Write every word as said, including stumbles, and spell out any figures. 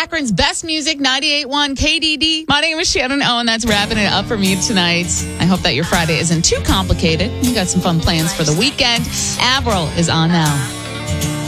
Akron's best music, ninety-eight point one K D D. My name is Shannon Owen. That's wrapping it up for me tonight. I hope that your Friday isn't too complicated. You got some fun plans for the weekend. Avril is on now.